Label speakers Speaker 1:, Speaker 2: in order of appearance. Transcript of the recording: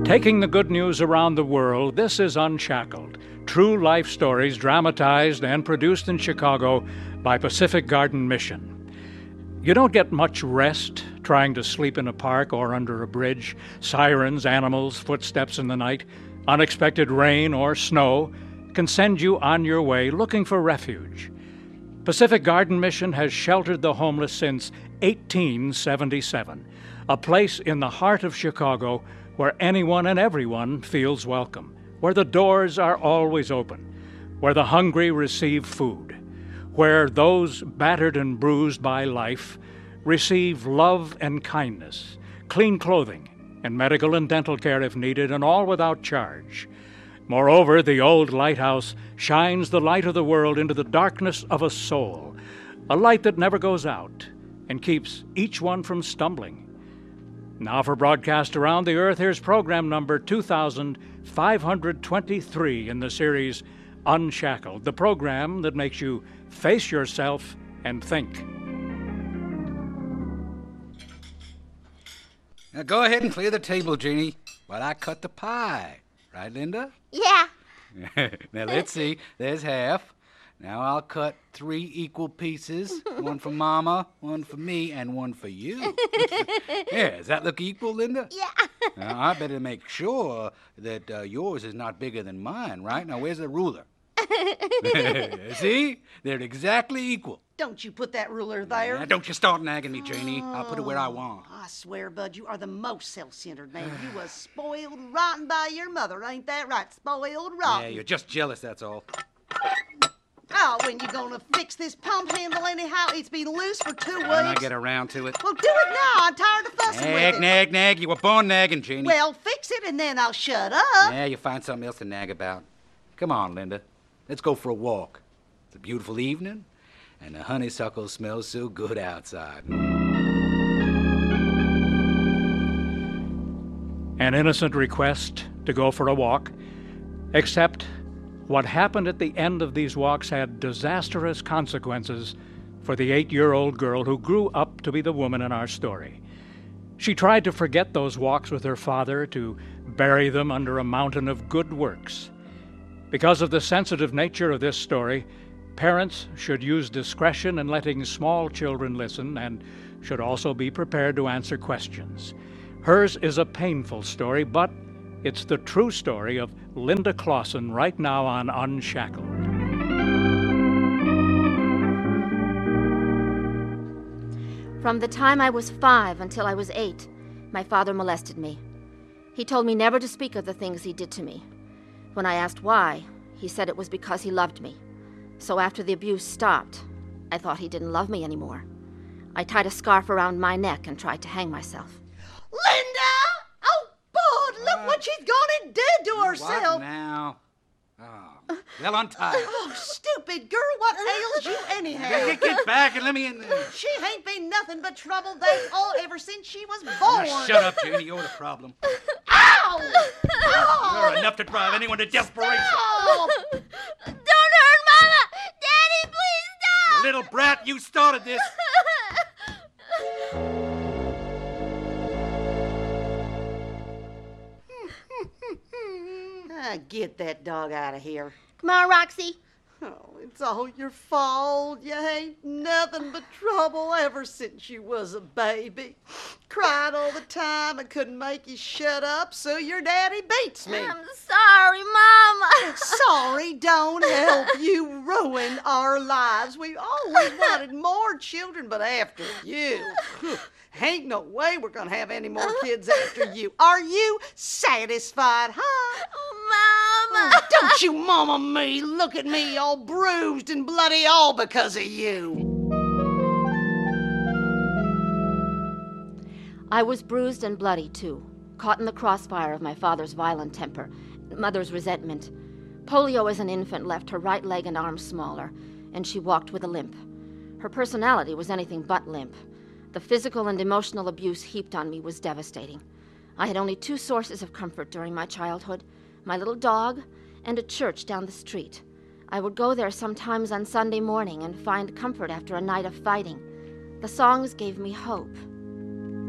Speaker 1: Taking the good news around the world, this is Unshackled. True life stories dramatized and produced in Chicago by Pacific Garden Mission. You don't get much rest trying to sleep in a park or under a bridge. Sirens, animals, footsteps in the night, unexpected rain or snow can send you on your way looking for refuge. Pacific Garden Mission has sheltered the homeless since 1877, a place in the heart of Chicago where anyone and everyone feels welcome, where the doors are always open, where the hungry receive food, where those battered and bruised by life receive love and kindness, clean clothing, and medical and dental care if needed, and all without charge. Moreover, the old lighthouse shines the light of the world into the darkness of a soul, a light that never goes out and keeps each one from stumbling. Now for broadcast around the earth, here's program number 2523 in the series Unshackled, the program that makes you face yourself and think.
Speaker 2: Now go ahead and clear the table, Jeannie, while I cut the pie. Right, Linda?
Speaker 3: Yeah.
Speaker 2: Now let's see. There's half. Now I'll cut 3 equal pieces. One for Mama, one for me, and one for you. Yeah, does that look equal, Linda?
Speaker 3: Yeah.
Speaker 2: Now, I better make sure that yours is not bigger than mine, right? Now, where's the ruler? See? They're exactly equal.
Speaker 4: Don't you put that ruler there.
Speaker 2: Now, don't you start nagging me, Janie. I'll put it where I want.
Speaker 4: I swear, Bud, you are the most self-centered man. You was spoiled rotten by your mother, ain't that right? Spoiled rotten.
Speaker 2: Yeah, you're just jealous, that's all.
Speaker 4: Oh, when you gonna fix this pump handle anyhow? It's been loose for 2 weeks.
Speaker 2: When I get around to it.
Speaker 4: Well, do it now. I'm tired of fussing with it.
Speaker 2: Nag. You were born nagging, Janie.
Speaker 4: Well, fix it and then I'll shut up.
Speaker 2: Yeah, you find something else to nag about. Come on, Linda. Let's go for a walk. It's a beautiful evening, and the honeysuckle smells so good outside.
Speaker 1: An innocent request to go for a walk, except what happened at the end of these walks had disastrous consequences for the 8-year-old girl who grew up to be the woman in our story. She tried to forget those walks with her father, to bury them under a mountain of good works. Because of the sensitive nature of this story, parents should use discretion in letting small children listen and should also be prepared to answer questions. Hers is a painful story, but it's the true story of Linda Clausen right now on Unshackled.
Speaker 3: From the time I was 5 until I was 8, my father molested me. He told me never to speak of the things he did to me. When I asked why, he said it was because he loved me. So after the abuse stopped, I thought he didn't love me anymore. I tied a scarf around my neck and tried to hang myself.
Speaker 4: Linda! Oh, Bud, look what she's gone and did to herself.
Speaker 2: What now? Oh, well, untie.
Speaker 4: Oh, stupid girl, what ails you anyhow?
Speaker 2: Get back and let me in there.
Speaker 4: She ain't been nothing but trouble ever since she was born.
Speaker 2: Now, shut up, Janie. You're the problem.
Speaker 4: Ow! Oh!
Speaker 2: You're enough to drive anyone to desperation.
Speaker 4: Stop!
Speaker 3: Don't hurt Mama! Daddy, please stop!
Speaker 2: You little brat, you started this.
Speaker 4: Get that dog out of here.
Speaker 3: Come on, Roxy.
Speaker 4: Oh, it's all your fault. You ain't nothing but trouble ever since you was a baby. Cried all the time and couldn't make you shut up, so your daddy beats me.
Speaker 3: I'm sorry, Mama.
Speaker 4: Sorry don't help you ruin our lives. We always wanted more children, but after you, ain't no way we're gonna have any more kids after you. Are you satisfied, huh?
Speaker 3: Mama.
Speaker 4: Oh, don't you mama me. Look at me all bruised and bloody all because of you.
Speaker 3: I was bruised and bloody, too, caught in the crossfire of my father's violent temper, mother's resentment. Polio as an infant left her right leg and arm smaller, and she walked with a limp. Her personality was anything but limp. The physical and emotional abuse heaped on me was devastating. I had only 2 sources of comfort during my childhood: my little dog and a church down the street. I would go there sometimes on Sunday morning and find comfort after a night of fighting. The songs gave me hope.